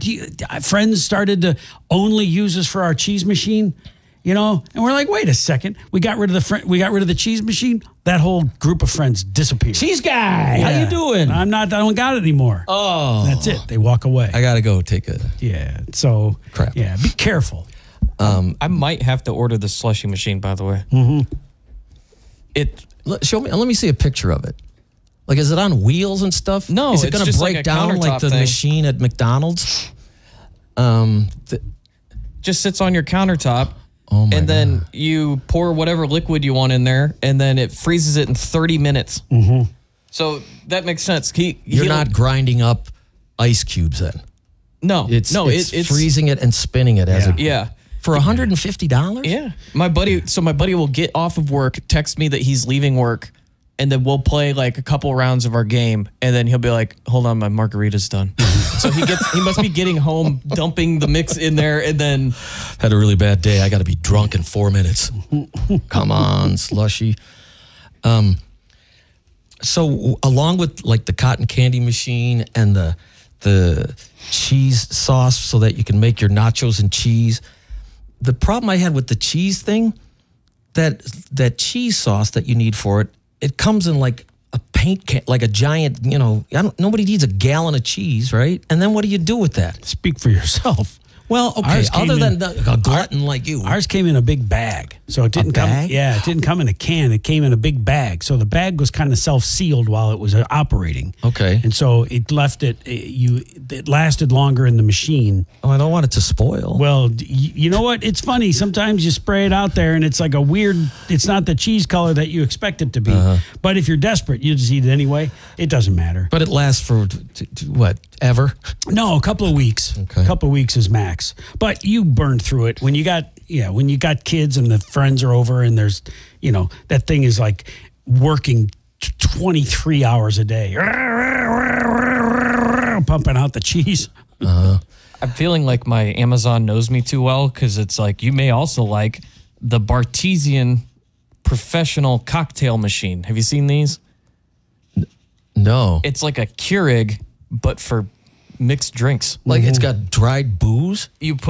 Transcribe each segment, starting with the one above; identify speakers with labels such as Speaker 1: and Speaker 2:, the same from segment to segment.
Speaker 1: friends started to only use us for our cheese machine, and we're like, wait a second, we got rid of the cheese machine. That whole group of friends disappeared.
Speaker 2: Cheese guy, how you doing?
Speaker 1: I don't got it anymore.
Speaker 2: Oh,
Speaker 1: that's it. They walk away.
Speaker 2: I gotta go take a
Speaker 1: So
Speaker 2: crap.
Speaker 1: Yeah, be careful.
Speaker 3: I might have to order the slushy machine, by the way.
Speaker 1: Mm-hmm.
Speaker 2: Show me. Let me see a picture of it. Like, is it on wheels and stuff?
Speaker 3: No,
Speaker 2: is it
Speaker 3: it's
Speaker 2: going to
Speaker 3: just
Speaker 2: break
Speaker 3: like a
Speaker 2: down like
Speaker 3: countertop
Speaker 2: the
Speaker 3: thing.
Speaker 2: machine at McDonald's?
Speaker 3: Just sits on your countertop.
Speaker 2: Oh my
Speaker 3: and then
Speaker 2: God.
Speaker 3: you pour whatever liquid you want in there, and then it freezes it in 30 minutes.
Speaker 1: Mm-hmm.
Speaker 3: So that makes sense.
Speaker 2: You're not grinding up ice cubes then.
Speaker 3: No,
Speaker 2: It's
Speaker 3: it's
Speaker 2: freezing it and spinning it as it.
Speaker 3: Yeah.
Speaker 2: For $150?
Speaker 3: Yeah. My buddy will get off of work, text me that he's leaving work, and then we'll play like a couple rounds of our game, and then he'll be like, "Hold on, my margarita's done." So he must be getting home, dumping the mix in there, and then
Speaker 2: Had a really bad day. I got to be drunk in 4 minutes. Come on, slushy. So along with like the cotton candy machine and the cheese sauce so that you can make your nachos and cheese, the problem I had with the cheese thing, that cheese sauce that you need for it, it comes in like a paint can, like a giant, nobody needs a gallon of cheese, right? And then what do you do with that?
Speaker 1: Speak for yourself.
Speaker 2: Well, okay,
Speaker 1: Ours came
Speaker 2: other
Speaker 1: in-
Speaker 2: than a glutton like you.
Speaker 1: Ours came in a big bag, so it didn't come.
Speaker 2: bag?
Speaker 1: Yeah, it didn't come in a can. It came in a big bag, so the bag was kind of self-sealed while it was operating.
Speaker 2: Okay.
Speaker 1: and so it left it. It lasted longer in the machine.
Speaker 2: Oh, I don't want it to spoil.
Speaker 1: Well, you know what? It's funny. Sometimes you spray it out there, and it's like a weird. It's not the cheese color that you expect it to be. But if you're desperate, you just eat it anyway. It doesn't matter.
Speaker 2: But it lasts for what, ever?
Speaker 1: No, a couple of weeks.
Speaker 2: Okay.
Speaker 1: A couple of weeks is max. But you burn through it when you got kids and the friends are over and there's that thing is like working 23 hours a day, pumping out the cheese.
Speaker 3: I'm feeling like my Amazon knows me too well, because it's like, you may also like the Bartesian professional cocktail machine. Have you seen these?
Speaker 2: No.
Speaker 3: It's like a Keurig, but for mixed drinks.
Speaker 2: Like it's got dried booze?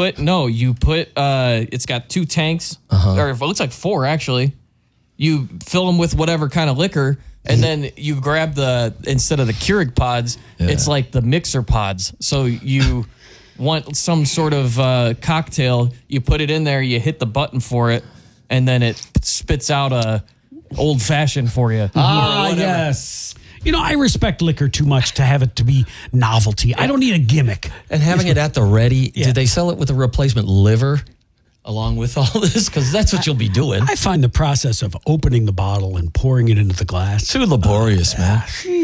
Speaker 3: It's got 2 tanks, or it looks like 4 actually. You fill them with whatever kind of liquor, and then you grab instead of the Keurig pods, it's like the mixer pods. So you want some sort of cocktail, you put it in there, you hit the button for it, and then it spits out a old fashioned for you.
Speaker 2: Yes.
Speaker 1: I respect liquor too much to have it to be novelty. I don't need a gimmick.
Speaker 2: And having it at the ready,
Speaker 1: Yeah.
Speaker 2: did they sell it with a replacement liver along with all this? Because that's what you'll be doing.
Speaker 1: I find the process of opening the bottle and pouring it into the glass.
Speaker 2: Too laborious, man.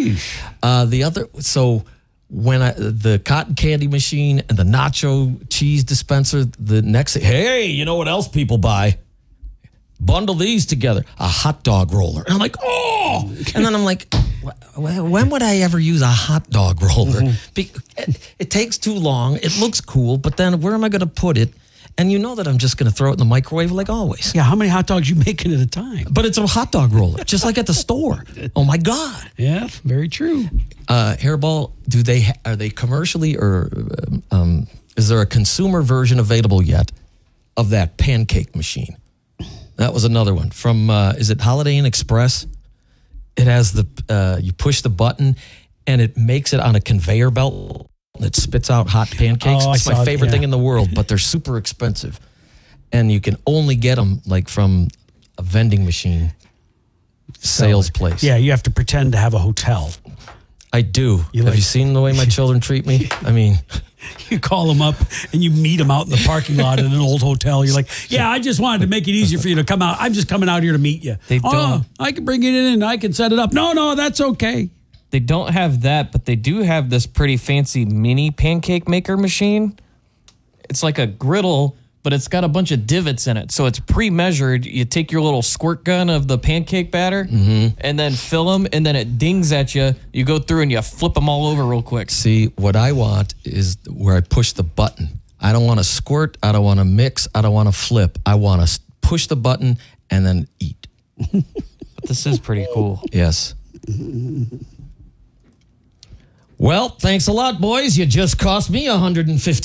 Speaker 2: When the cotton candy machine and the nacho cheese dispenser, the next thing, hey, you know what else people buy? Bundle these together, a hot dog roller. And I'm like, oh! And then I'm like, when would I ever use a hot dog roller? It takes too long. It looks cool, but then where am I going to put it? And you know that I'm just going to throw it in the microwave like always.
Speaker 1: Yeah, how many hot dogs you making at a time?
Speaker 2: But it's a hot dog roller, just like at the store. Oh my God.
Speaker 1: Yeah, very true.
Speaker 2: Hairball, are they commercially or is there a consumer version available yet of that pancake machine? That was another one from, is it Holiday Inn Express? It has you push the button and it makes it on a conveyor belt. It spits out hot pancakes.
Speaker 1: Oh,
Speaker 2: it's my favorite thing in the world, but they're super expensive. And you can only get them like from a vending machine sales place.
Speaker 1: Yeah, you have to pretend to have a hotel.
Speaker 2: I do. Have you seen the way my children treat me? I mean,
Speaker 1: you call them up and you meet them out in the parking lot in an old hotel. You're like, yeah, I just wanted to make it easier for you to come out. I'm just coming out here to meet you.
Speaker 3: They don't.
Speaker 1: I can bring it in and I can set it up. No, that's okay.
Speaker 3: They don't have that, but they do have this pretty fancy mini pancake maker machine. It's like a griddle, but it's got a bunch of divots in it. So it's pre-measured. You take your little squirt gun of the pancake batter and then fill them, and then it dings at you. You go through and you flip them all over real quick.
Speaker 2: see, what I want is where I push the button. I don't want to squirt. I don't want to mix. I don't want to flip. I want to push the button and then eat.
Speaker 3: But this is pretty cool.
Speaker 2: Yes. Well, thanks a lot, boys. You just cost me $150.